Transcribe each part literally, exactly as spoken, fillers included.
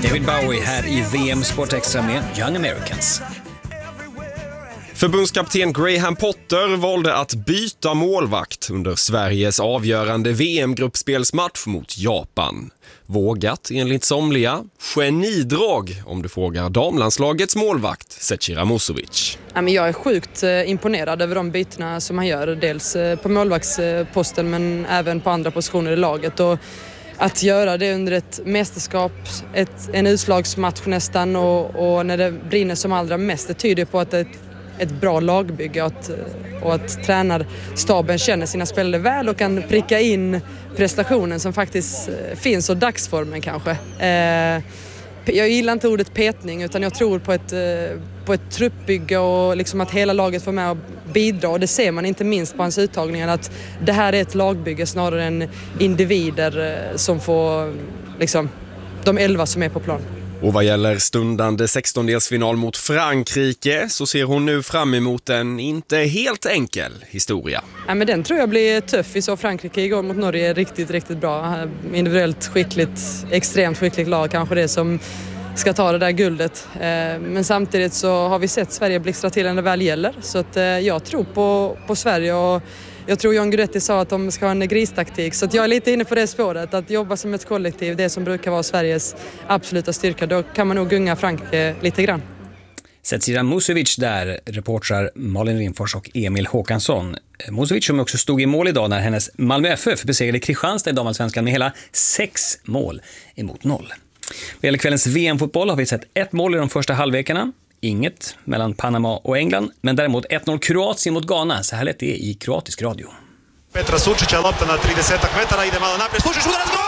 David Bowie här i V M Sport Extra med Young Americans. Förbundskapten Graham Potter valde att byta målvakt under Sveriges avgörande V M-gruppspelsmatch mot Japan. Vågat enligt somliga, genidrag om du frågar damlandslagets målvakt Zecira Musovic. Jag är sjukt imponerad över de bytena som han gör, dels på målvaktsposten men även på andra positioner i laget. Och att göra det under ett mästerskap, ett, en utslagsmatch nästan och, och när det brinner som allra mest, det tyder på att det är ett, ett bra lagbygge och att, och att tränarstaben känner sina spelare väl och kan pricka in prestationen som faktiskt finns och dagsformen kanske. Eh, jag gillar inte ordet petning utan jag tror på ett, på ett truppbygge och liksom att hela laget får med och bidra. Och det ser man inte minst på hans uttagningar att det här är ett lagbygge snarare än individer som får liksom, de elva som är på plan. Och vad gäller stundande sextondelsfinal mot Frankrike så ser hon nu fram emot en inte helt enkel historia. Ja, men den tror jag blir tuff. Vi såg Frankrike igår mot Norge riktigt, riktigt bra. Individuellt skickligt, extremt skickligt lag kanske det som ska ta det där guldet. Men samtidigt så har vi sett Sverige blixtra till när det väl gäller. Så att jag tror på, på Sverige och jag tror John Guidetti sa att de ska ha en gristaktik. Så att jag är lite inne på det spåret. Att jobba som ett kollektiv, det som brukar vara Sveriges absoluta styrka. Då kan man nog gunga Frankrike lite grann. Zecira Musovic där, reportrar Malin Rimfors och Emil Håkansson. Musovic som också stod i mål idag när hennes Malmö F F besegrade Kristianstad i damallsvenskan med hela sex mål emot noll. Vad gäller kvällens V M-fotboll har vi sett ett mål i de första halvlekarna. Inget mellan Panama och England, men däremot ett noll Kroatien mot Ghana. Så här lät det i kroatisk radio. Petra Sučića lopta na trideset metara, ide malo naprijed, slušaj udarac, gol!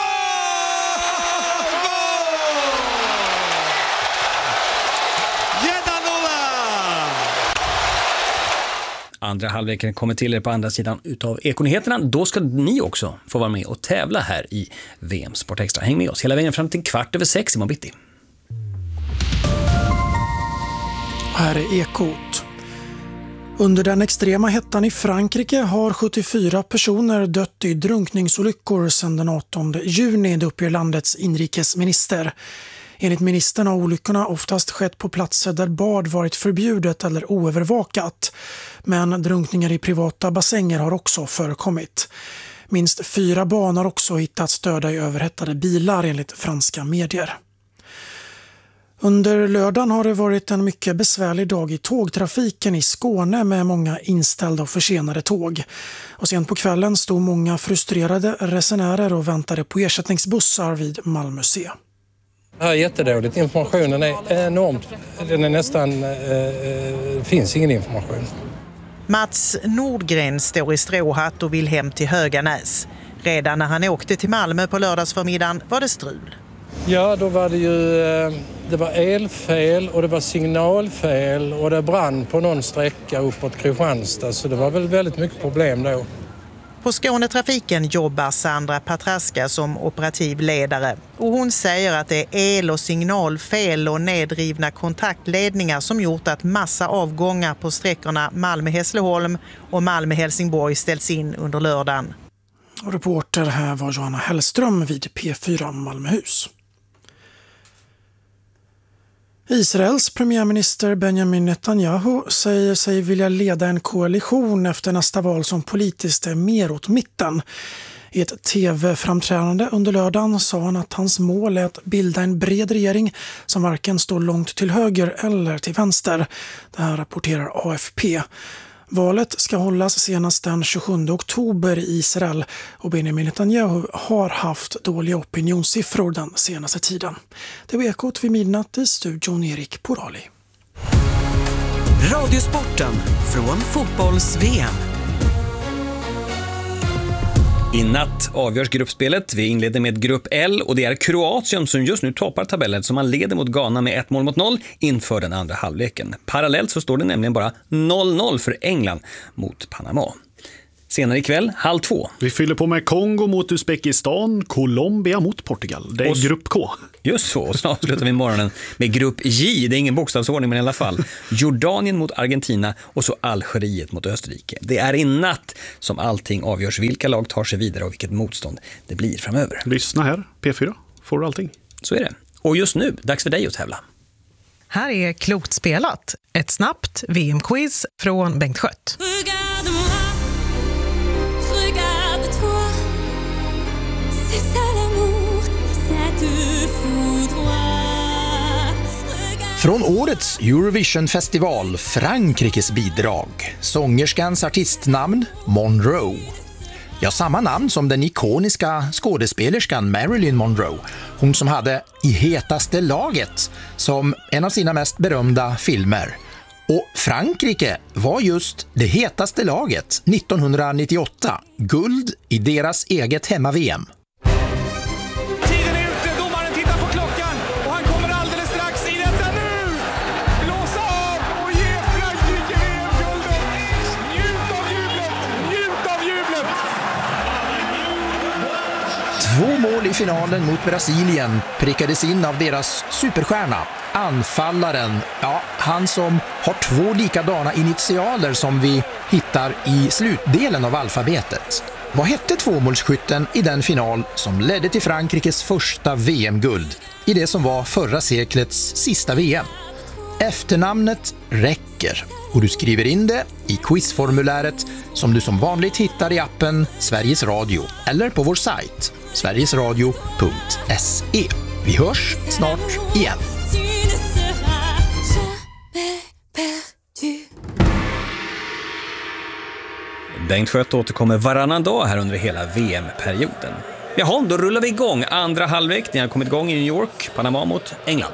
jedan nolla! Andra halvleken kommer till er på andra sidan utav Ekonyheterna. Då ska ni också få vara med och tävla här i V M Sport Extra. Häng med oss hela vägen fram till kvart över sex i morgon bitti. Här är Ekot. Under den extrema hettan i Frankrike har sjuttiofyra personer dött i drunkningsolyckor sedan den artonde juni, det uppger landets inrikesminister. Enligt ministern har olyckorna oftast skett på platser där bad varit förbjudet eller oövervakat. Men drunkningar i privata bassänger har också förekommit. Minst fyra barn har också hittats döda i överhettade bilar enligt franska medier. Under lördagen har det varit en mycket besvärlig dag i tågtrafiken i Skåne med många inställda och försenade tåg. Och sent på kvällen stod många frustrerade resenärer och väntade på ersättningsbussar vid Malmö C. Det här är jättedåligt. Informationen är enormt. Den är nästan... Eh, finns ingen information. Mats Nordgren står i stråhatt och vill hem till Höganäs. Redan när han åkte till Malmö på lördagsförmiddagen var det strul. Ja, då var det ju det var elfel och det var signalfel och det brann på någon sträcka uppåt Kristianstad, så det var väl väldigt mycket problem då. På Skånetrafiken jobbar Sandra Patraska som operativ ledare och hon säger att det är el- och signalfel och nedrivna kontaktledningar som gjort att massa avgångar på sträckorna Malmö-Hässleholm och Malmö-Helsingborg ställts in under lördagen. Och reporter här var Johanna Hellström vid P fyra Malmöhus. Israels premiärminister Benjamin Netanyahu säger sig vilja leda en koalition efter nästa val som politiskt är mer åt mitten. I ett tv-framträdande under lördagen sa han att hans mål är att bilda en bred regering som varken står långt till höger eller till vänster. Det här rapporterar A F P. Valet ska hållas senast den tjugosjunde oktober i Israel och Benjamin Netanyahu har haft dåliga opinionssiffror den senaste tiden. Det var Ekot vid midnatt i studion Erik Porali. Radiosporten från fotbolls-V M. I natt avgörs gruppspelet. Vi inleder med grupp L och det är Kroatien som just nu toppar tabellen som man leder mot Ghana med ett mål mot noll inför den andra halvleken. Parallellt så står det nämligen bara noll noll för England mot Panama. Senare ikväll, halv två. Vi fyller på med Kongo mot Uzbekistan, Colombia mot Portugal. Det är och, grupp K. Just så, och så avslutar vi morgonen med grupp J. Det är ingen bokstavsordning men i alla fall. Jordanien mot Argentina och så Algeriet mot Österrike. Det är i natt som allting avgörs, vilka lag tar sig vidare och vilket motstånd det blir framöver. Lyssna här, P fyra, får du allting. Så är det. Och just nu, dags för dig att tävla. Här är Klokt spelat, ett snabbt V M-quiz från Bengt Skött. Från årets Eurovision-festival, Frankrikes bidrag, sångerskans artistnamn Monroe. Ja, samma namn som den ikoniska skådespelerskan Marilyn Monroe. Hon som hade I hetaste laget som en av sina mest berömda filmer. Och Frankrike var just det hetaste laget nittonhundranittioåtta. Guld i deras eget hemma-V M. Tiden är ute, domaren tittar på klockan och han kommer alldeles strax i detta nu. Blåsa av och ge Frankrike V M-guldet. Njut av jublet, njut av jublet. Två mål i finalen mot Brasilien prickades in av deras superstjärna. Anfallaren, ja, han som har två likadana initialer som vi hittar i slutdelen av alfabetet. Vad hette tvåmålsskytten i den final som ledde till Frankrikes första V M-guld i det som var förra seklets sista V M? Efternamnet räcker och du skriver in det i quizformuläret som du som vanligt hittar i appen Sveriges Radio eller på vår sajt sverigesradio punkt se. Vi hörs snart igen. Bengt Skött återkommer varannan dag här under hela V M-perioden. Jaha, då rullar vi igång. Andra halvlek, ni har kommit igång i New York, Panama mot England.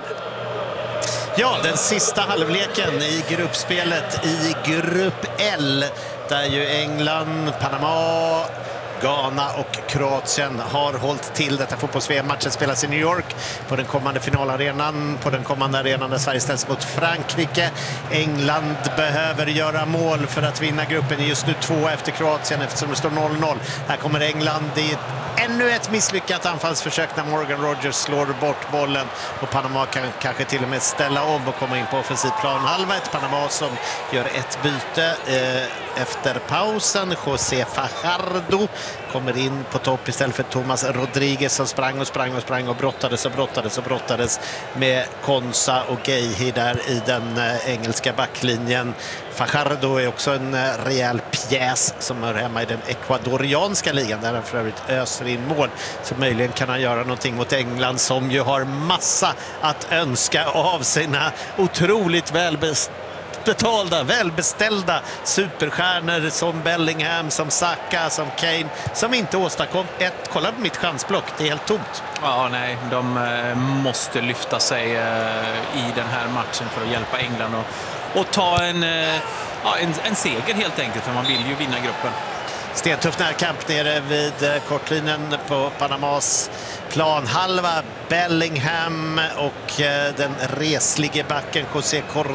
Ja, den sista halvleken i gruppspelet i grupp L, där ju England, Panama, Ghana och Kroatien har hållit till detta fotbolls-V M-matchen spelas i New York på den kommande finalarenan, på den kommande arenan där Sverige ställs mot Frankrike. England behöver göra mål för att vinna gruppen, är just nu två efter Kroatien eftersom det står noll noll. Här kommer England i ännu ett misslyckat anfallsförsök när Morgan Rogers slår bort bollen och Panama kan kanske till och med ställa om och komma in på offensiv plan. Halva ett Panama som gör ett byte eh, efter pausen. José Fajardo kommer in på topp istället för Thomas Rodriguez som sprang och sprang och sprang och brottades och brottades och brottades med Konsa och Geihi där i den eh, engelska backlinjen. Fajardo är också en eh, rejäl pjäs som hör hemma i den ekvadorianska ligan där han för övrigt öser in mål. Så möjligen kan han göra någonting mot England som ju har massa att önska av sina otroligt välbeställda betalda, välbeställda superstjärnor som Bellingham, som Saka, som Kane, som inte åstadkom ett. Kolla på mitt chansblock, det är helt tomt. Ja, nej, de eh, måste lyfta sig eh, i den här matchen för att hjälpa England och, och ta en, eh, ja, en, en seger helt enkelt, för man vill ju vinna gruppen. Stentuff närkamp nere vid eh, kortlinjen på Panamas planhalva. Bellingham och eh, den reslige backen José Cordoba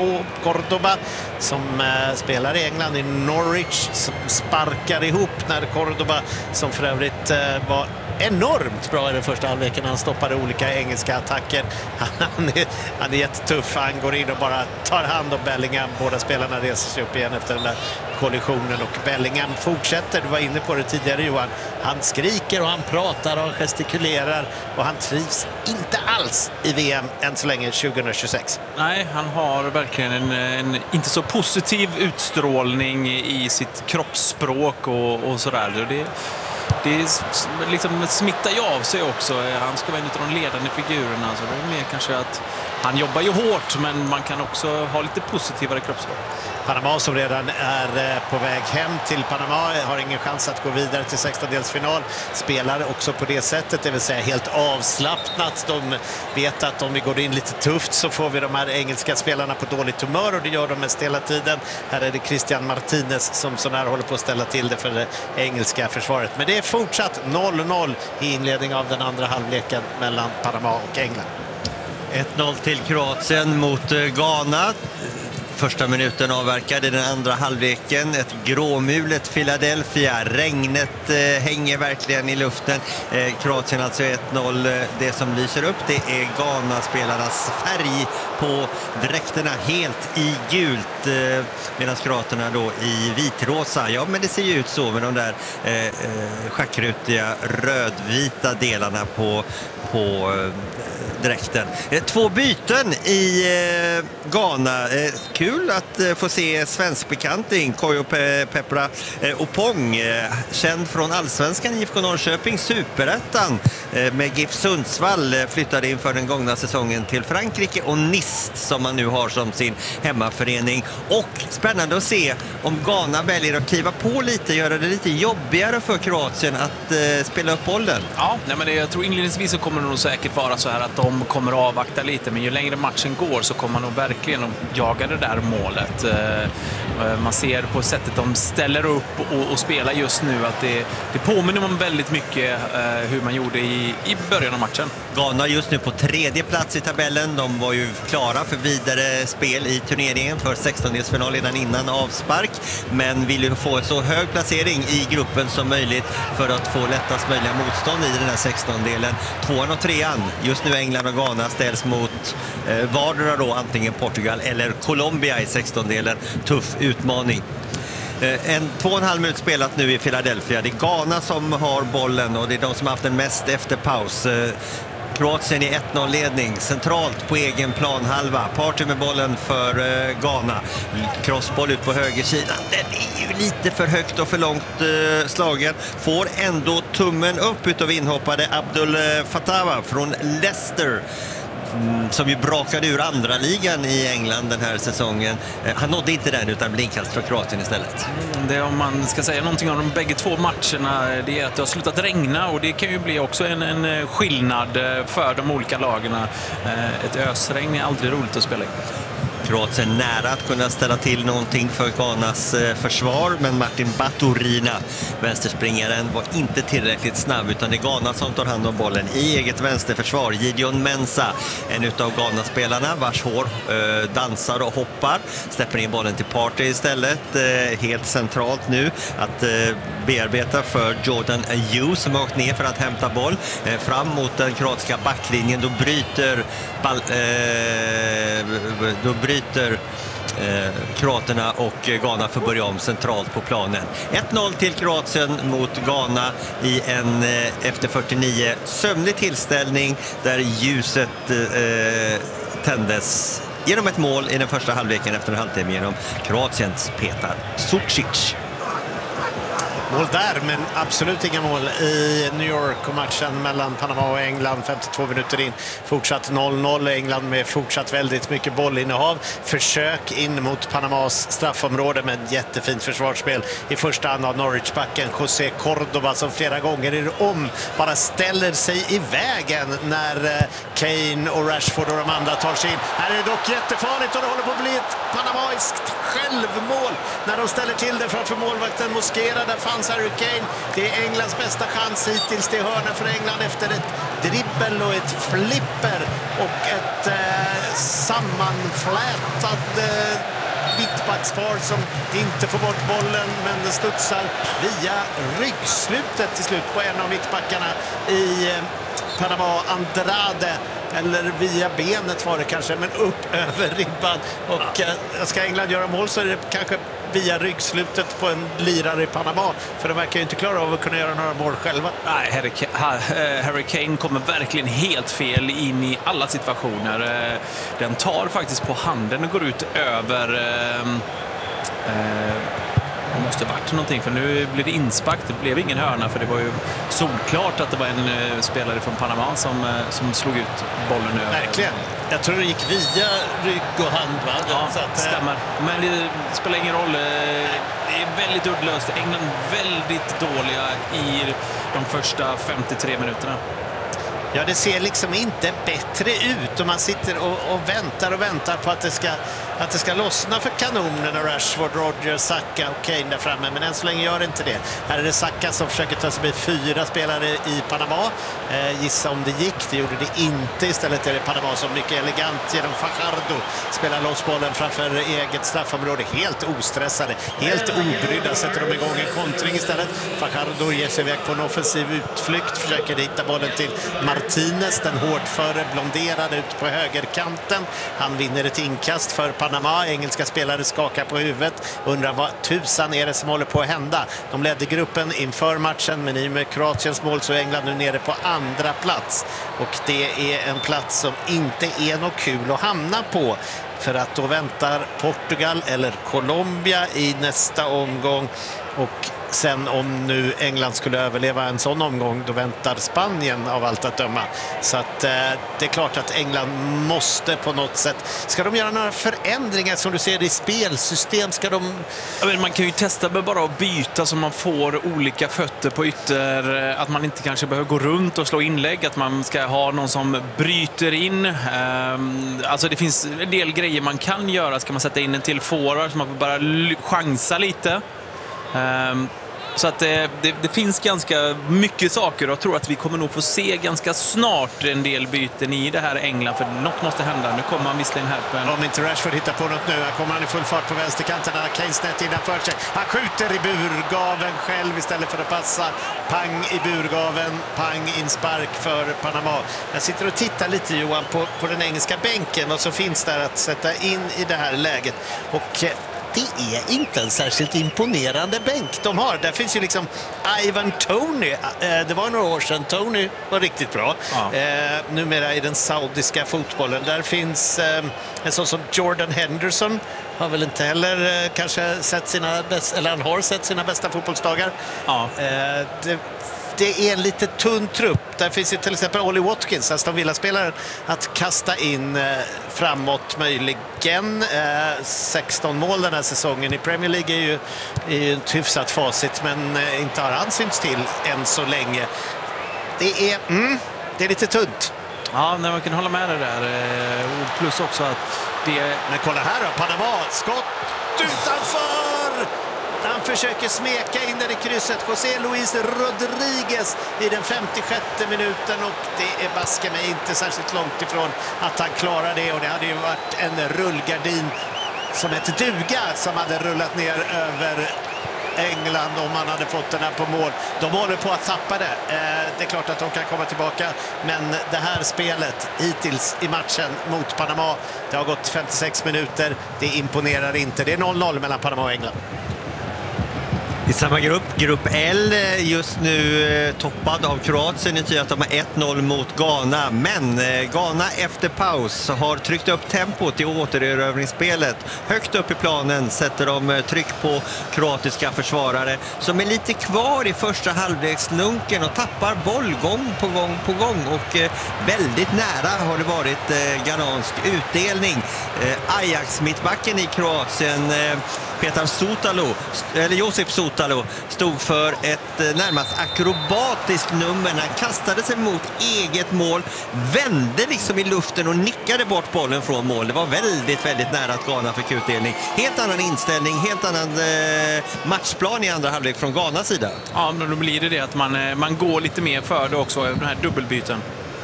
Cordoba som eh, spelar i England i Norwich, som sparkar ihop när Cordoba, som för övrigt eh, var enormt bra i den första halvleken, han stoppade olika engelska attacker. Han är, han är jättetuff, han går in och bara tar hand om Bellingham. Båda spelarna reser sig upp igen efter den där kollisionen och Bellingham fortsätter, du var inne på det tidigare Johan, han skriker och han pratar och han gestikulerar och han trivs inte alls i V M än så länge tjugohundratjugosex. Nej, han har verkligen en, en inte så positiv utstrålning i sitt kroppsspråk och, och sådär. Det, det liksom smittar ju av sig också. Han ska vara en av de ledande figurerna. Så det är mer kanske att han jobbar ju hårt, men man kan också ha lite positivare kroppsspråk. Panama som redan är på väg hem till Panama har ingen chans att gå vidare till sextondelsfinal. Spelar också på det sättet, det vill säga helt avslappnat. De vet att om vi går in lite tufft så får vi de här engelska spelarna på dåligt humör, och det gör de mest hela tiden. Här är det Christian Martinez som sån här håller på att ställa till det för det engelska försvaret. Men det är fortsatt noll noll i inledning av den andra halvleken mellan Panama och England. ett noll till Kroatien mot Ghana. Första minuten avverkad i den andra halvleken. Ett gråmulet Philadelphia. Regnet eh, hänger verkligen i luften. Eh, Kroatien alltså ett noll. Det som lyser upp, det är Ghana-spelarnas färg på dräkterna, helt i gult. Eh, medan kroaterna då i vitrosa. Ja, men det ser ju ut så med de där eh, eh, schackrutiga rödvita delarna på, på eh, dräkten. Två byten i eh, Ghana. Eh, kul att eh, få se svensk bekanting. Koyo Pe- Pepra eh, Opong, eh, känd från Allsvenskan I F K Norrköping, Superettan eh, med GIF Sundsvall, eh, flyttade inför den gångna säsongen till Frankrike och Nice som man nu har som sin hemmaförening. Och spännande att se om Ghana väljer att kliva på lite, göra det lite jobbigare för Kroatien att eh, spela upp bollen. Ja, nej, men det, jag tror inledningsvis så kommer det nog säkert vara så här att de kommer att avvakta lite, men ju längre matchen går så kommer man nog verkligen att jaga det där målet. Eh, man ser på sättet de ställer upp och, och spelar just nu att det, det påminner om väldigt mycket eh, hur man gjorde i, i början av matchen. Ghana just nu på tredje plats i tabellen. De var ju klara för vidare spel i turneringen för sextondelsfinal redan innan avspark, men vill ju få en så hög placering i gruppen som möjligt för att få lättast möjliga motstånd i den här sextondelen. Tvåan och trean, just nu England och Ghana, ställs mot eh, vardera då antingen Portugal eller Colombia i sextondelen. Tuff utmaning. En två och en halv minut spelat nu i Philadelphia. Det är Ghana som har bollen och det är de som har haft den mest efter paus. Kroatien i ett noll-ledning, centralt på egen planhalva. Party med bollen för uh, Ghana. Crossboll ut på högersidan. Den är ju lite för högt och för långt uh, slagen. Får ändå tummen upp utav inhoppade Abdul Fatava från Leicester. Mm, som ju brakade ur andra ligan i England den här säsongen. Eh, han nådde inte den utan blinkast för Kroatien istället. Mm, det om man ska säga någonting om de bägge två matcherna, det är att det har slutat regna och det kan ju bli också en, en skillnad för de olika lagen. Eh, ett ösregn är aldrig roligt att spela i. Kroatien nära att kunna ställa till någonting för Ghanas eh, försvar, men Martin Baturina, vänsterspringaren, var inte tillräckligt snabb, utan det är Ghana som tar hand om bollen i eget vänsterförsvar. Gideon Mensah, en utav Ghana-spelarna vars hår eh, dansar och hoppar, släpper in bollen till Partey istället, eh, helt centralt nu att eh, bearbeta för Jordan Ayew som har åkt ner för att hämta boll eh, fram mot den kroatiska backlinjen. Då bryter ball, eh, då bryter Eh, kroaterna och Ghana får börja om centralt på planen. ett noll till Kroatien mot Ghana i en eh, efter fyrtionio sömnig tillställning där ljuset eh, tändes genom ett mål i den första halvleken efter en halvtimme genom Kroatiens Petar Sucic. Mål där, men absolut inga mål i New York och matchen mellan Panama och England femtiotvå minuter in. Fortsatt noll noll, England med fortsatt väldigt mycket bollinnehav. Försök in mot Panamas straffområde med ett jättefint försvarsspel i första hand av Norwich-backen José Cordoba som flera gånger i om bara ställer sig i vägen när Kane och Rashford och de andra tar sig in. Här är det dock jättefarligt och det håller på att bli ett panamaiskt självmål när de ställer till det för att för målvakten Mosquera. Där fanns Harry Kane. Det är Englands bästa chans hittills till hörna för England efter ett dribbel och ett flipper och ett eh, sammanflätat eh, mittbackspar som inte får bort bollen, men det studsar via ryggslutet till slut på en av mittbackarna i eh, Panama, Andrade, eller via benet var det kanske, men upp över ribban. Och eh, ska England göra mål så är det kanske via ryggslutet på en lirare i Panama, för de verkar ju inte klara av att kunna göra några mål själva. Nej, Harry, Harry Kane kommer verkligen helt fel in i alla situationer. Den tar faktiskt på handen och går ut över... Eh, eh, det måste ha varit någonting, för nu blir det inspark. Det blev ingen hörna, för det var ju solklart att det var en uh, spelare från Panama som, uh, som slog ut bollen över. Verkligen. Jag tror det gick via rygg och hand, va? Ja, så att, stämmer. Men det spelar ingen roll. Det är väldigt uddlöst. England väldigt dåliga i de första femtiotre minuterna. Ja, det ser liksom inte bättre ut och man sitter och, och väntar och väntar på att det ska, att det ska lossna för kanonerna. Rashford, Rodgers, Saka och Kane där framme, men än så länge gör det inte det. Här är det Saka som försöker ta sig med fyra spelare i Panama. Eh, gissa om det gick, det gjorde det inte. Istället är det Panama som mycket elegant genom Fajardo spelar loss bollen framför eget straffområde. Helt ostressade, helt obrydda sätter de igång en kontring istället. Fajardo ger sig iväg på en offensiv utflykt, försöker hitta bollen till Mar Martinez, den hårdföre blonderade ut på högerkanten. Han vinner ett inkast för Panama. Engelska spelare skakar på huvudet. Undrar vad tusan är det som håller på att hända. De ledde gruppen inför matchen, men i med Kroatiens mål så är England nu nere på andra plats. Och det är en plats som inte är något kul att hamna på. För att då väntar Portugal eller Colombia i nästa omgång. Och sen om nu England skulle överleva en sån omgång, då väntar Spanien av allt att döma. Så att eh, det är klart att England måste på något sätt. Ska de göra några förändringar som du ser i spelsystem? Ska de... Ja, men man kan ju testa med bara att byta så man får olika fötter på ytter. Att man inte kanske behöver gå runt och slå inlägg. Att man ska ha någon som bryter in. Um, alltså det finns en del grejer man kan göra. Ska man sätta in en till forward så man får bara chansa lite. Um, så att det, det, det finns ganska mycket saker och jag tror att vi kommer nog få se ganska snart en del byten i det här England, för något måste hända. Nu kommer han visserligen här på en... Om inte Rashford hittar på något nu, här kommer han i full fart på vänsterkanten. Han har Keynes nätt innanför sig. Han skjuter i burgaven själv istället för att passa. Pang i burgaven, pang in spark för Panama. Jag sitter och tittar lite, Johan, på, på den engelska bänken, vad som finns där att sätta in i det här läget. Och det är inte en särskilt imponerande bänk de har. Där finns ju liksom Ivan Toney. Det var några år sedan. Toney var riktigt bra. Ja. Eh, numera i den saudiska fotbollen. Där finns eh, en sån som Jordan Henderson. Har väl inte heller eh, kanske sett sina bästa, eller han har sett sina bästa fotbollsdagar. Ja. Eh, det, det är en lite tunn trupp. Där finns ju till exempel Ollie Watkins, Aston Villa-spelaren, att kasta in eh, framåt möjligen. Eh, sexton mål den här säsongen. I Premier League är ju, är ju ett hyfsat facit, men eh, inte har han synts till än så länge. Det är, mm, det är lite tunt. Ja, när man kan hålla med det där. Eh, plus också att det... Men kolla här då, Panama, skott utanför! Han försöker smeka in där i krysset. José Luis Rodriguez i den femtiosjätte minuten, och det är baske mig inte särskilt långt ifrån att han klarar det. Och det hade ju varit en rullgardin som ett duga som hade rullat ner över England om man hade fått den här på mål. De håller på att tappa det. Det är klart att de kan komma tillbaka, men det här spelet hittills i matchen mot Panama, det har gått femtiosex minuter. Det imponerar inte. Det är noll noll mellan Panama och England. I samma grupp, grupp L, just nu toppad av Kroatien, i att de har ett noll mot Ghana. Men Ghana efter paus har tryckt upp tempot i återerövringsspelet. Högt upp i planen sätter de tryck på kroatiska försvarare som är lite kvar i första halvlekslunken och tappar boll gång på gång på gång. Och väldigt nära har det varit ghanansk utdelning. Ajax mittbacken i Kroatien, Petar Sotalo, eller Josip Sotalo, stod för ett närmast akrobatiskt nummer. Han kastade sig mot eget mål, vände liksom i luften och nickade bort bollen från mål. Det var väldigt, väldigt nära att Ghana fick utdelning. Helt annan inställning, helt annan eh, matchplan i andra halvlek från Ghanas sida. Ja, men då blir det det att man, man går lite mer för det också, den här dubbelbyten.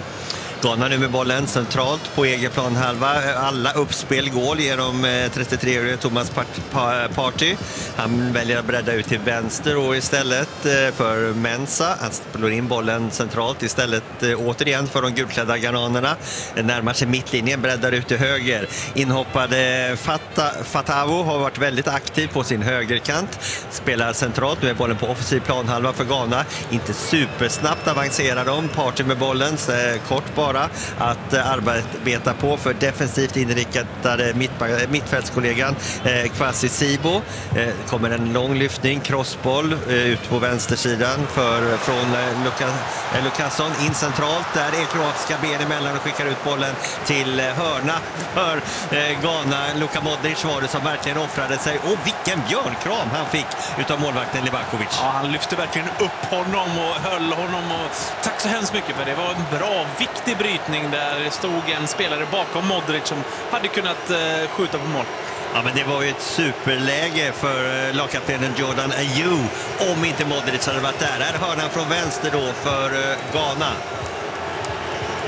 Ghana nu med bollen centralt på egen planhalva. Alla uppspel går genom trettiotre-årige Thomas Partey. Han väljer att bredda ut till vänster och istället för Mensah. Han slår in bollen centralt istället återigen för de gulklädda ghananerna. Närmar sig mittlinjen, breddar ut till höger. Inhoppade Fata, Fatavo har varit väldigt aktiv på sin högerkant. Spelar centralt, nu är bollen på offensiv planhalva för Ghana. Inte supersnabbt avancerar de. Partey med bollen, kort bara att arbeta på för defensivt inriktade mitt, mittfältskollegan eh, Kwasi Sibo. Eh, kommer en lång lyftning, crossboll eh, ut på vänstersidan för, från eh, Luka, eh, Lukasson in centralt. Där är kroatiska ben emellan och skickar ut bollen till eh, hörna för eh, Ghana. Luka Modric var det som verkligen offrade sig, och vilken björnkram han fick utav målvakten Livakovic. Ja, han lyfte verkligen upp honom och höll honom, och tack så hemskt mycket för det. Var en bra, viktig brytning där det stod en spelare bakom Modric som hade kunnat eh, skjuta på mål. Ja, men det var ju ett superläge för lagkaptenen Jordan Ayew om inte Modric hade varit där. Här hörde han från vänster då för Ghana.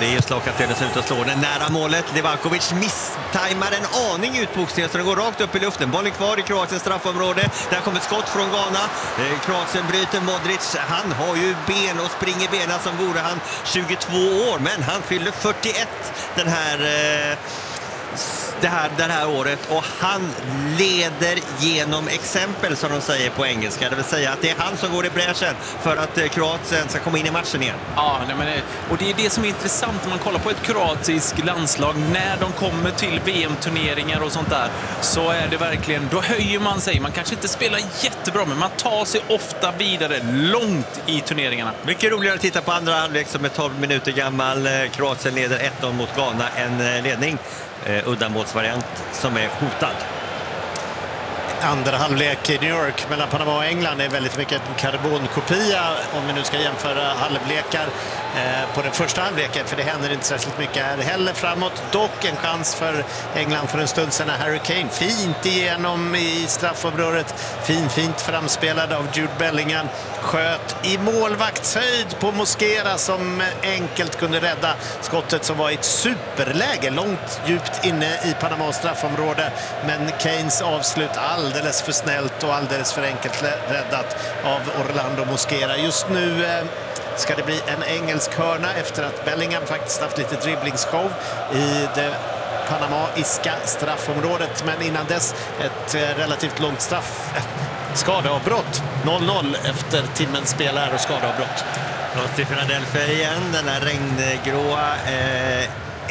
det är just lagkaptenen som är ute och slår den nära målet. Livakovic misstajmar en aning ut boxningen så den går rakt upp i luften. Bollen kvar i Kroatiens straffområde. Där kommer skott från Ghana. Eh, Kroatien bryter Modric. Han har ju ben och springer benen som vore han tjugotvå år. Men han fyller fyrtioett den här... Eh, Det här, det här året och han leder genom exempel som de säger på engelska. Det vill säga att det är han som går i bräschen för att Kroatien ska komma in i matchen igen. Ja, nej, men det, och det är det som är intressant när man kollar på ett kroatiskt landslag. När de kommer till V M-turneringar och sånt där så är det verkligen, då höjer man sig. Man kanske inte spelar jättebra men man tar sig ofta vidare långt i turneringarna. Mycket roligare att titta på andra halvlek som är tolv minuter gammal. Kroatien leder ett noll mot Ghana, en ledning. Uh, uddamålsvariant som är hotad. Andra halvlek i New York mellan Panama och England är väldigt mycket en karbonkopia om vi nu ska jämföra halvlekar eh, på den första halvleken, för det händer inte särskilt mycket här heller framåt. Dock en chans för England för en stund sedan när Harry Kane fint igenom i straffområdet, fin, fint framspelad av Jude Bellingham, sköt i målvaktshöjd på Mosquera som enkelt kunde rädda skottet som var i ett superläge långt djupt inne i Panamas straffområde, men Kanes avslut all alldeles för snällt och alldeles för enkelt räddat av Orlando Mosquera. Just nu eh, ska det bli en engelsk hörna efter att Bellingham faktiskt haft lite dribblingsshow i det panamaiska straffområdet, men innan dess ett eh, relativt långt straff. Skadeavbrott. noll noll efter timmens spel här och skadeavbrott. Trots till Philadelphia igen, den här regngråa eh...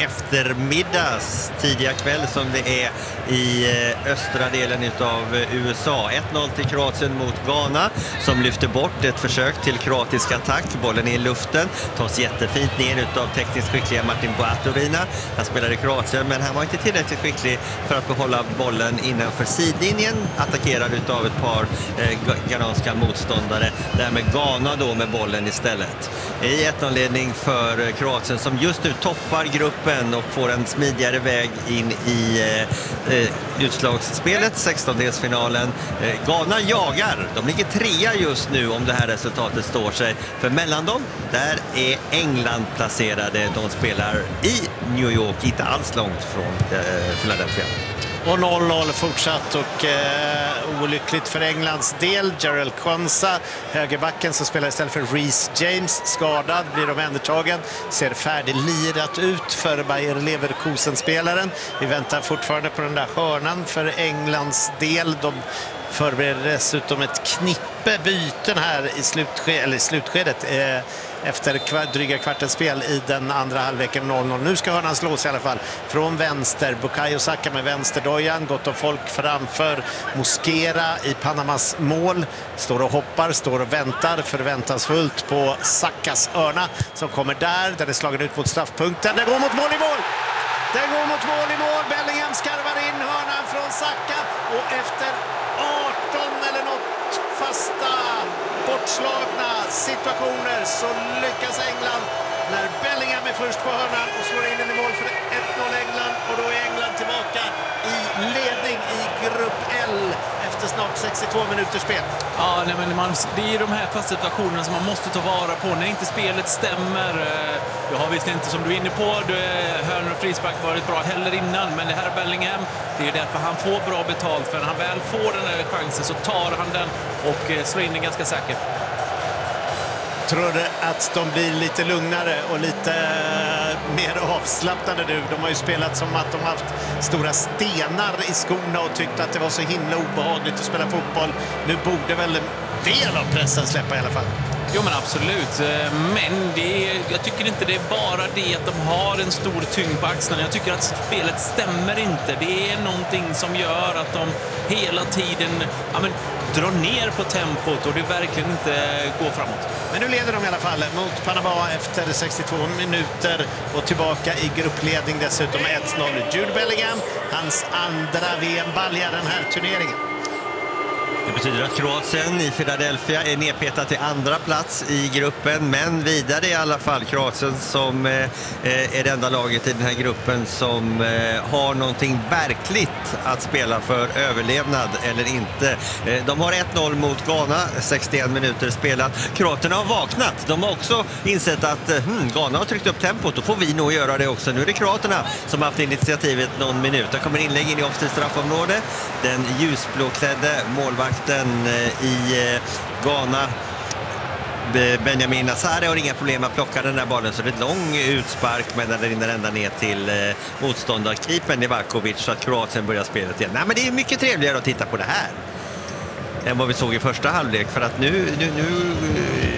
eftermiddags tidiga kväll som det är i östra delen av U S A. ett noll till Kroatien mot Ghana som lyfter bort ett försök till kroatisk attack. Bollen är i luften, tas jättefint ner av tekniskt skickliga Martin Buatorina. Han spelar i Kroatien men han var inte tillräckligt skicklig för att behålla bollen innanför sidlinjen. Attackerad av ett par eh, ghananska motståndare. Därmed Ghana då med bollen istället. I ett noll-ledning för Kroatien som just nu toppar gruppen och får en smidigare väg in i eh, utslagsspelet, sextondelsfinalen. Eh, Ghana jagar. De ligger trea just nu om det här resultatet står sig. För mellan dem, där är England placerade. De spelar i New York, inte alls långt från eh, Philadelphia. Och noll noll fortsatt och eh, olyckligt för Englands del. Jarell Quansah, högerbacken som spelar istället för Reece James, skadad, blir omhändertagen. Ser färdiglirat ut för Bayer Leverkusen-spelaren. Vi väntar fortfarande på den där hörnan för Englands del. De förbereder dessutom ett knippe byten här i slutskedet, eller slutskedet eh, efter kvar, dryga kvartens spel i den andra halvleken. Noll noll. Nu ska hörnan slås i alla fall från vänster. Bukayo Saka med vänsterdojan, gott om folk framför Mosquera i Panamas mål. Står och hoppar, står och väntar förväntansfullt på Sakas hörna som kommer där. Den är slagen ut mot straffpunkten. Den går mot mål i mål! Den går mot mål i mål. Bellingham skarvar in hörnan från Saka och efter arton eller något fasta bortslagna situationer så lyckas England när Bellingham är först på hörnan och slår in den i mål för ett noll England, och då är England tillbaka i ledning i grupp L efter snart sextiotvå minuters spel. Ja, nej, men man, det är de här fasta situationerna som man måste ta vara på när inte spelet stämmer. Jag har visst inte, som du är inne på, hörnor och frispark varit bra heller innan, men det här är Bellingham. Det är därför han får bra betalt, för när han väl får den här chansen så tar han den och slår in den ganska säkert. Tror du att de blir lite lugnare och lite mer avslappnade nu? De har ju spelat som att de haft stora stenar i skorna och tyckt att det var så himla obehagligt att spela fotboll. Nu borde väl en del av pressen släppa i alla fall. Jo, men absolut. Men det är, jag tycker inte det är bara det att de har en stor tyngd på axlarna. Jag tycker att spelet stämmer inte. Det är någonting som gör att de hela tiden ja, men, drar ner på tempot och det verkligen inte går framåt. Men nu leder de i alla fall mot Panama efter sextiotvå minuter och tillbaka i gruppledning dessutom ett noll. Jude Bellingham, hans andra V M-balja den här turneringen. Det betyder att Kroatien i Philadelphia är nedpetat till andra plats i gruppen, men vidare i alla fall. Kroatien som eh, är det enda laget i den här gruppen som eh, har någonting verkligt att spela för överlevnad eller inte. Eh, de har ett noll mot Ghana, sextioen minuter spelat. Kroaterna har vaknat. De har också insett att eh, hmm, Ghana har tryckt upp tempot, då får vi nog göra det också. Nu är det Kroaterna som har haft initiativet någon minut. Det kommer inlägg in i offensivt straffområde. Den ljusblåklädde målvakten i Ghana, Benjamin Nassare, har inga problem att plocka den där bollen, så det är ett lång utspark, men den rinner ända ner till motståndarkeepern Livakovic, så att Kroatien börjar spelet igen. Nej, men det är mycket trevligare att titta på det här än vad vi såg i första halvlek, för att nu, nu, nu